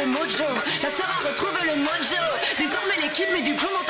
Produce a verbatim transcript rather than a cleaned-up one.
mojo. La sœur a retrouvé le mojo. Désormais l'équipe met du plomb dans